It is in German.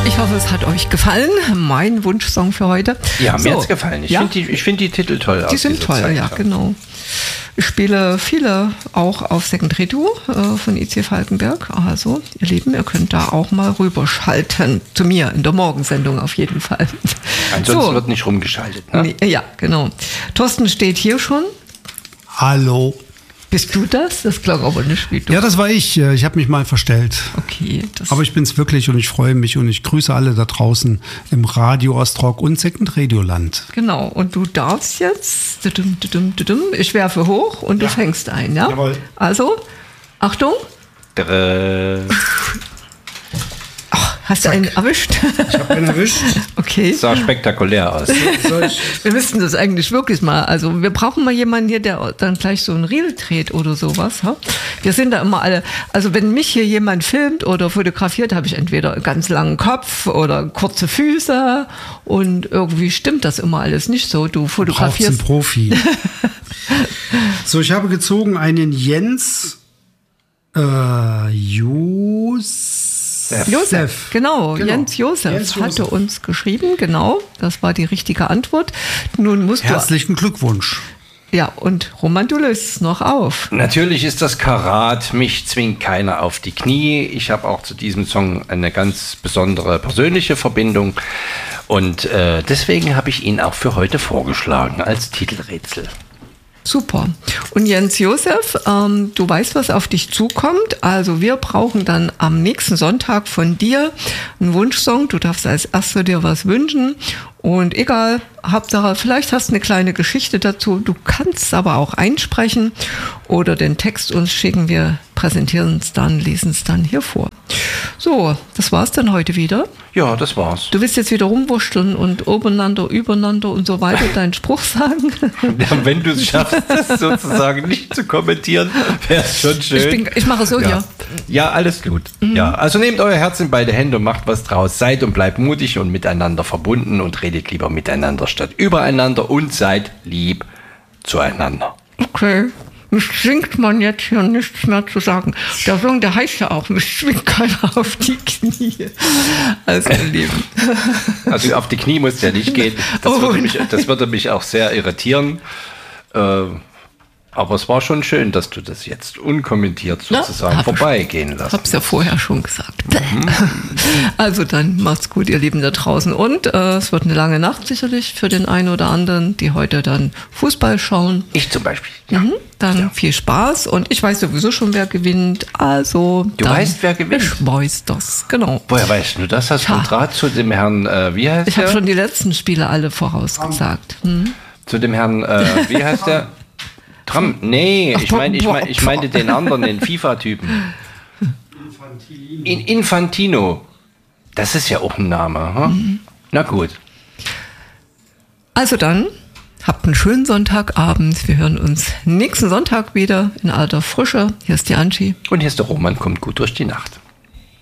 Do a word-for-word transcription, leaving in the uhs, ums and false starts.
Ich hoffe, es hat euch gefallen. Mein Wunschsong für heute. Ja, mir so, hat es gefallen. Ich ja? finde die, find die Titel toll. Die sind toll, Zeit, ja, genau. Ich spiele viele auch auf Second Redo äh, von I C Falkenberg. Also, ihr Lieben, ihr könnt da auch mal rüberschalten. Zu mir in der Morgensendung auf jeden Fall. Ansonsten so. wird nicht rumgeschaltet, ne? Nee, ja, genau. Thorsten steht hier schon. Hallo. Bist du das? Das klang aber nicht wie du. Ja, das war ich. Ich habe mich mal verstellt. Okay. Das Aber ich bin's wirklich und ich freue mich und ich grüße alle da draußen im Radio Ostrock und Second Radio Land. Genau. Und du darfst jetzt, ich werfe hoch und Ja. du fängst ein, ja? Jawohl. Also, Achtung. Drrr. Ach, hast du einen erwischt? Ich habe einen erwischt. Okay. Sah spektakulär aus. Soll ich? Wir müssten das eigentlich wirklich mal, also wir brauchen mal jemanden hier, der dann gleich so ein Reel dreht oder sowas. Ha? Wir sind da immer alle, also wenn mich hier jemand filmt oder fotografiert, habe ich entweder einen ganz langen Kopf oder kurze Füße und irgendwie stimmt das immer alles nicht so. Du Braucht's fotografierst. einen Profi. So, ich habe gezogen einen Jens äh, Jus. Josef, genau, Genau. Jens Josef Jens hatte Josef. uns geschrieben, genau, das war die richtige Antwort. Nun musst Herzlichen Glückwunsch. du, ja, und Roman, du löst es noch auf. Natürlich ist das Karat, mich zwingt keiner auf die Knie. Ich habe auch zu diesem Song eine ganz besondere persönliche Verbindung und äh, deswegen habe ich ihn auch für heute vorgeschlagen als Titelrätsel. Super. Und Jens Josef, ähm, du weißt, was auf dich zukommt. Also wir brauchen dann am nächsten Sonntag von dir einen Wunschsong. Du darfst als Erster dir was wünschen. Und egal, Hauptsache, vielleicht hast du eine kleine Geschichte dazu. Du kannst aber auch einsprechen oder den Text uns schicken. Wir präsentieren es dann, lesen es dann hier vor. So, das war's dann heute wieder. Ja, das war's. Du willst jetzt wieder rumwurschteln und obeneinander, übereinander und so weiter deinen Spruch sagen? Ja, wenn du es schaffst, das sozusagen nicht zu kommentieren, wäre es schon schön. Ich, bin, ich mache so ja. hier. Ja, alles gut. Mhm. Ja, also nehmt euer Herz in beide Hände und macht was draus. Seid und bleibt mutig und miteinander verbunden und redet lieber miteinander statt übereinander und seid lieb zueinander. Okay. Mich zwingt man jetzt hier nichts mehr zu sagen. Der Song, der heißt ja auch, mich zwingt keiner auf die Knie. Also, ihr Lieben. Also auf die Knie muss der nicht gehen. Das, Oh, würde, mich, das würde mich auch sehr irritieren. Äh, aber es war schon schön, dass du das jetzt unkommentiert sozusagen Na, vorbeigehen Ich lässt. hab's ja vorher schon gesagt. Also dann macht's gut, ihr Lieben da draußen. Und äh, es wird eine lange Nacht sicherlich für den einen oder anderen, die heute dann Fußball schauen. Ich zum Beispiel. Ja. Mhm, dann Ja. viel Spaß. Und ich weiß sowieso schon, wer gewinnt. Also Du dann, weißt, wer gewinnt? Ich weiß das, genau. Woher weißt du das? Hast du Ja. einen Draht zu dem Herrn, äh, wie heißt Ich habe der? schon die letzten Spiele alle vorausgesagt. Hm? Zu dem Herrn, äh, wie heißt der? Tram? Nee, ich meine ich mein, ich meinte den anderen, den FIFA-Typen. In Infantino. Das ist ja auch ein Name. Hm? Mhm. Na gut. Also dann, habt einen schönen Sonntagabend. Wir hören uns nächsten Sonntag wieder in alter Frische. Hier ist die Angie. Und hier ist der Roman, kommt gut durch die Nacht.